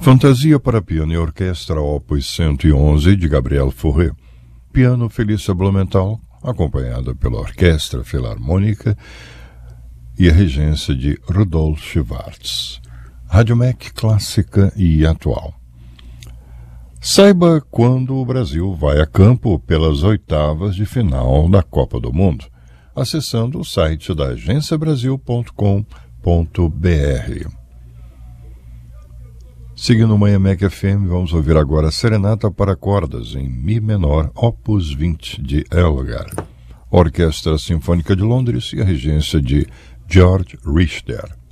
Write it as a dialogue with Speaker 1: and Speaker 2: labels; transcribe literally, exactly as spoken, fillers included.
Speaker 1: Fantasia para piano e orquestra, opus cento e onze, de Gabriel Fauré. Piano, Felícia Blumenthal, acompanhada pela Orquestra Filarmônica e a regência de Rudolf Schwartz. Rádio M E C clássica e atual. Saiba quando o Brasil vai a campo pelas oitavas de final da Copa do Mundo, acessando o site da agência brasil ponto com ponto br. Seguindo o Manhã M E C F M, vamos ouvir agora Serenata para Cordas em Mi menor, opus vinte, de Elgar, Orquestra Sinfônica de Londres e a regência de George Richter.